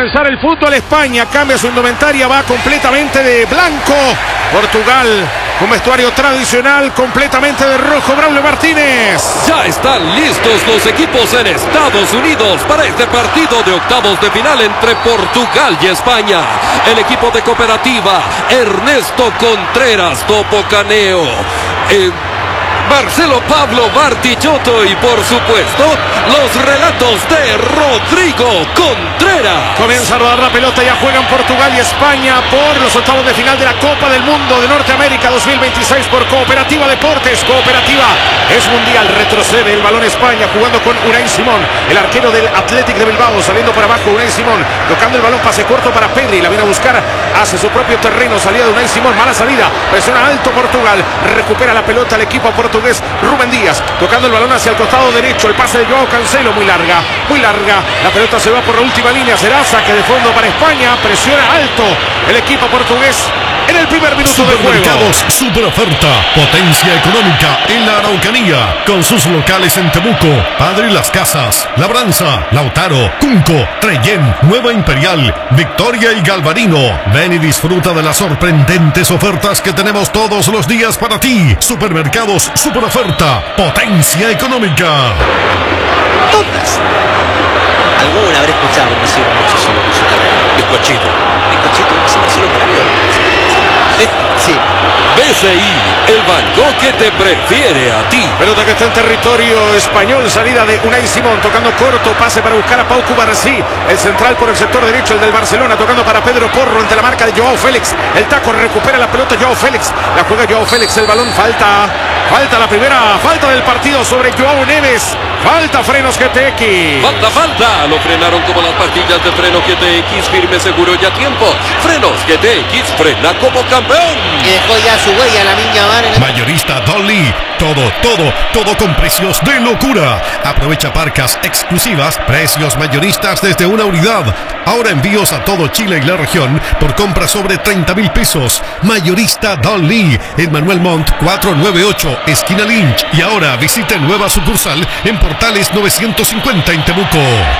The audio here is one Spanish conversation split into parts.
comenzar el fútbol. España cambia su indumentaria, va completamente de blanco. Portugal, un vestuario tradicional completamente de rojo. Braulio Martínez. Ya están listos los equipos en Estados Unidos para este partido de octavos de final entre Portugal y España. El equipo de Cooperativa, Ernesto Contreras, Topo Caneo, Marcelo Pablo Bartichotto y por supuesto los relatos de Rodrigo Contreras. Comienza a rodar la pelota, ya juegan Portugal y España por los octavos de final de la Copa del Mundo de Norteamérica 2026 por Cooperativa Deportes. Cooperativa es mundial, retrocede el balón España jugando con Unai Simón, el arquero del Athletic de Bilbao, saliendo para abajo Unai Simón, tocando el balón, pase corto para Pedri, la viene a buscar hacia su propio terreno, salida de Unai Simón, mala salida, presiona alto Portugal, recupera la pelota el equipo portugués. Rubén Díaz tocando el balón hacia el costado derecho, el pase de Joao Cancelo, muy larga, la pelota se va por la última línea, será saque de fondo para España, presiona alto el equipo portugués en el primer minuto del juego. Supermercados Super Oferta, potencia económica en la Araucanía, con sus locales en Temuco, Padre Las Casas, Labranza, Lautaro, Cunco, Trellén, Nueva Imperial, Victoria y Galvarino. Ven y disfruta de las sorprendentes ofertas que tenemos todos los días para ti. Supermercados Super Oferta, potencia económica. Todas. Alguna habré escuchado, no sirve mucho solo con su carrera. Bizcochito. Bizcochito, se lo cambió. Sí. BCI, el banco que te prefiere a ti. Pelota que está en territorio español, salida de Unai Simón, tocando corto, pase para buscar a Pau Cubarsí, el central por el sector derecho, el del Barcelona, tocando para Pedro Porro ante la marca de Joao Félix, el taco, recupera la pelota Joao Félix, la juega Joao Félix, el balón, falta la primera falta del partido sobre Joao Neves, falta frenos GTX. Falta, lo frenaron como las pastillas de freno GTX, firme, seguro y a tiempo. Frenos GTX, frena como campeón. Y dejó ya su huella la Lamine Yamal en el... Mayorista Dolly, todo con precios de locura. Aprovecha parcas exclusivas, precios mayoristas desde una unidad. Ahora envíos a todo Chile y la región por compra sobre 30,000 pesos. Mayorista Dolly, en Manuel Montt 498, esquina Lynch. Y ahora visite nueva sucursal en Portales 950 en Temuco.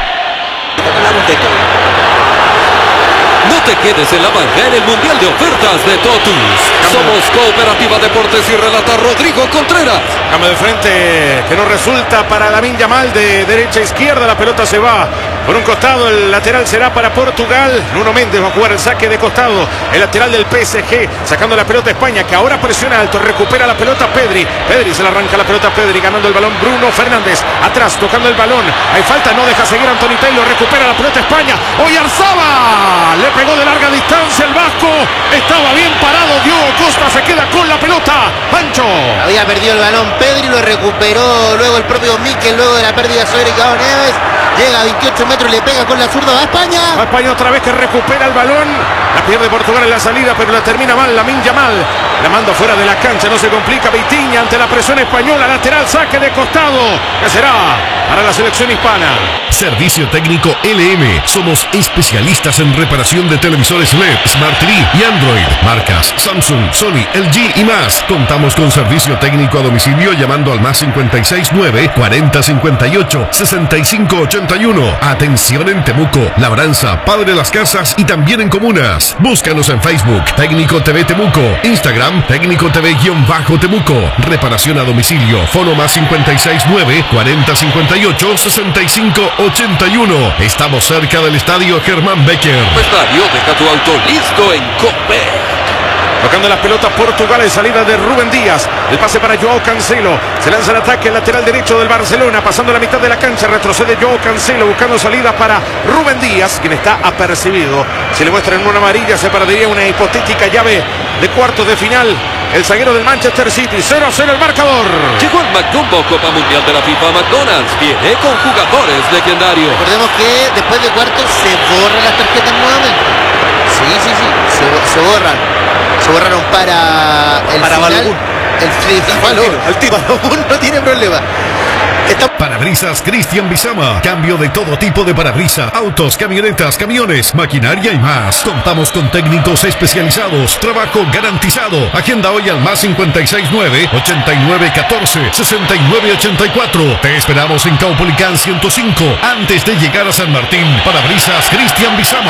No te quedes en la banca en el Mundial de Ofertas de Totus. Somos Cooperativa Deportes y relata Rodrigo Contreras. Cambio de frente que no resulta para Lamine Yamal, de derecha a izquierda, la pelota se va por un costado, el lateral será para Portugal. Nuno Méndez va a jugar el saque de costado, el lateral del PSG, sacando la pelota a España, que ahora presiona alto, recupera la pelota Pedri se la arranca la pelota a Pedri, ganando el balón Bruno Fernández, atrás, tocando el balón, hay falta, no deja seguir Anthony Taylor, recupera la pelota España, Oyarzabal, le pegó de larga distancia el vasco, estaba bien parado, Diogo Costa se queda con la pelota, Pancho. Había perdido el balón Pedri, lo recuperó luego el propio Mikel, luego de la pérdida sobre Joao Neves, llega a 28 metros, le pega con la zurda a España. A España otra vez que recupera el balón, la pierde Portugal en la salida, pero la termina mal Lamine Yamal, la manda fuera de la cancha, no se complica Vitinha ante la presión española, lateral, saque de costado, que será para la selección hispana. Servicio técnico LM. Somos especialistas en reparación de televisores LED, Smart TV y Android. Marcas Samsung, Sony, LG y más. Contamos con servicio técnico a domicilio llamando al más 569 4058 6581. Atención en Temuco, Labranza, Padre Las Casas y también en comunas. Búscanos en Facebook, Técnico TV Temuco, Instagram, Técnico TV-Temuco. Reparación a domicilio, fono más 569 4058 6581. Estamos cerca del estadio Germán Becker. Estadio, deja tu auto listo en Cope. Tocando las pelotas Portugal en salida de Rubén Díaz. El pase para Joao Cancelo. Se lanza el ataque el lateral derecho del Barcelona. Pasando la mitad de la cancha. Retrocede Joao Cancelo buscando salida para Rubén Díaz, quien está apercibido. Si le muestran una amarilla se perdería una hipotética llave de cuartos de final. El zaguero del Manchester City. 0-0 el marcador. Llegó el McDonald's Copa Mundial de la FIFA. McDonald's viene con jugadores legendarios. Recordemos que después de cuartos se borran las tarjetas nuevamente. Sí, se borran. Se borraron para el final. Balogun. El tiro. Balogun no tiene problema. Parabrisas Cristian Bizama. Cambio de todo tipo de parabrisas. Autos, camionetas, camiones, maquinaria y más. Contamos con técnicos especializados. Trabajo garantizado. Agenda hoy al más 569 8914 6984. Te esperamos en Caupolicán 105 antes de llegar a San Martín. Parabrisas Cristian Bizama.